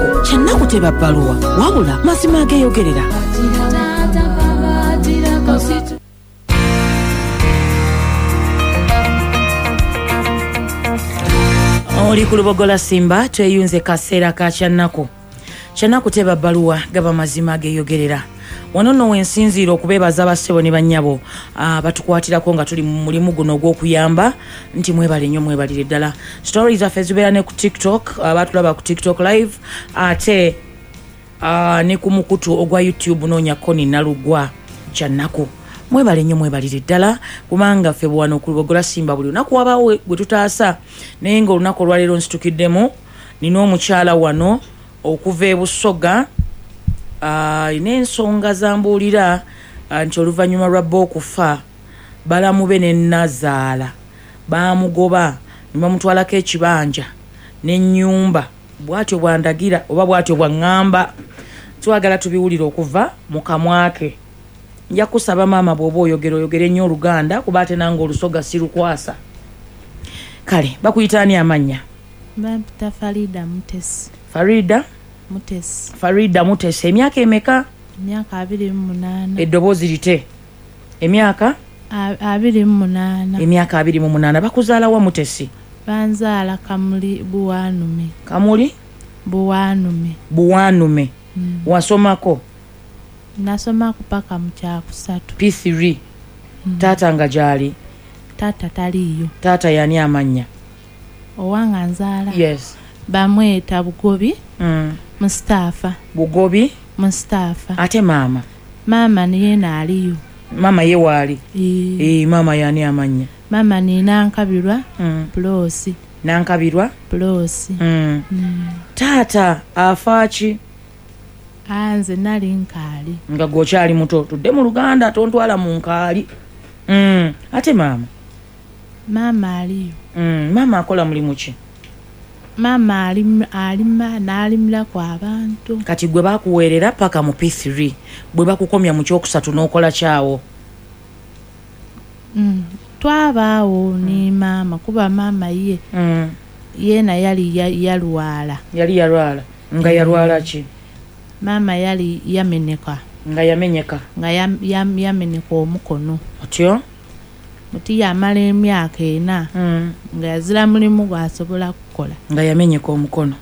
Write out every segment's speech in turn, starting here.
Kyannaku teba bbaluwa wabula mazima ageeyogerera. Oli ku Lubogola Simba tweyunze kaseera ka kyannaku. Kyannaku teba bbaluwa gaba mazima ageeyogerera. Wano nno wensinziira okubeebaza bassebo ne bannyabo batukwatirako nga tuli mu mulimu guno ogw'okuyamba nti mwebale nnyo mwebalire ddala. Stories zaffe zibeera ne ku TikTok, batulaba ku TikTok live ate ne ku mukutu ogwa YouTube noonya Koni Nalugwa Kyannaku. Mwebale nnyo mwebalire ddala kubanga ffe wano ku Lubogola Simba buli lunaku wabaawo gwe tutaasa naye ng'olunaku olwaleero nsitukiddemu nina omukyala wano okuva e Busoga n'ensonga zambuulira nti oluvannyuma lwa bba okufa balamube ne Nazaala baamugoba ne bamutwalako ekibanja n'ennyumba bw'atyo bwandagira oba bw'atyo bwaŋŋamba. Twagala tubiwulira okuva mu kamwa ke. Nja kusaba maama bw'oba oyogere nnyo Oluganda kuba ate nange Olusoga sirukwasa. Kale bakuyita ani amannya? Bampita Farida Mutesi. Farida Mutesi. Emyaka emeka? Emyaka 28. Eddoboozi lite? Emyaka 28. Emyaka 28. Bakuzaala wa Mutesi? Banzaala Kamuli Buwanume. Kamuli Buwanume. Wasomako? Nasomako paka mu kyakusatu. P3. Taata nga gyali? Taata taliyo. Taata yani amannya? Owanga nzaala? Yes. Bamweta Bugobi Mustafa. Bugobi Mustafa. Ate maama? Maama niye naaliyo. Maama ye waali? Maama yani amannya? Maama ni Nankabirwa Plosi. Nankabirwa Plosi. Taata afaaki? Anze nali nkaali. Nga gwokyali muto tudde mu Luganda tontwala mu nkaali. Ate maama? Maama aliyo. Maama akola mulimu ki? Maama alima n'alimira ku abantu. Kati gwe bakuweerera paka mu P3 bwe bakukomya mu kyokusatu n'okola kyawo? Twabaawo ne maama kuba maama ye yeena yali yalwala. Yali yalwala? Nga yalwala ki? Maama yali yameneka. Nga yamenyeka? Nga yameneka omukono. Otyo? Muti yamala emyaka 4 nga yazira mulimu gwasobola kukola. Nga yamenyeka omukono.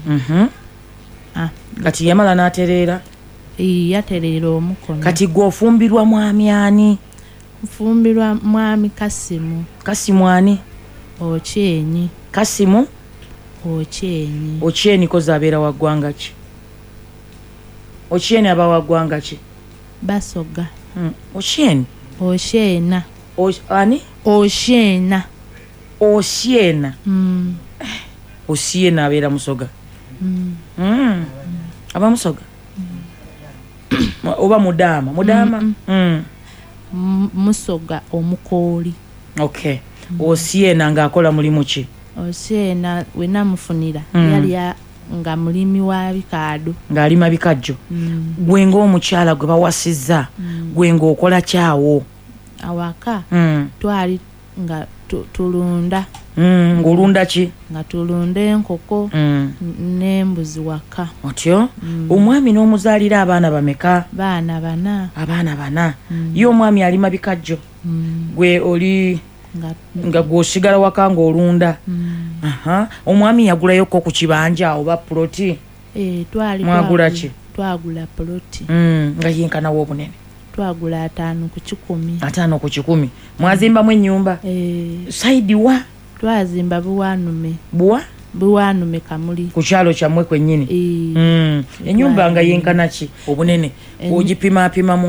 Kati yamala n'atereera? Yatereera omukono. Kati gw'ofumbirwa mwami ani? Nfumbirwa mwami Kasimu. Kasimu ani? Okyenyi. Kasimu? Okyenyi. Okyenyi kozi abeera wa ggwanga ki? Okyenyi aba wa ggwanga ki? Basoga. Okyenyi? Oshena. Ani? Oshena. Oshena. Oshena abeera Musoga. Aba Musoga? Oba Mudaama? Mudaama? Musoga omukooli. Okay. Oshena ng'akola mulimu ki? Oshena we namufunira yali nga mulimi wa bikaado. Ng'alima bikajjo. Gwe ng'omukyala gwe bawasizza gwe ng'okola kyawo? Awaka twali nga tulunda. Ng'olunda ki? Nga tulunda enkoko n'embuzi waka. Otyo? Omwami n'omuzaalira abaana bameka? Baana 4. Abaana 4. Ye omwami alima bikajjo? Gwe oli nga gw'osigala waka ng'olunda? Omwami yagulayo ku kibanja oba puloti? Mwagula ki? Twagula puloti. Nga yenkanawo obunene? Twagula 5 ku 10. 5 ku 10. Mwazimbamu ennyumba? Saidi wa? Twazimba Buwanume. Buwanume Kamuli. Ku kyalo kyammwe kwennyini? Ennyumba nga yenkana ki obunene? Ogipima mu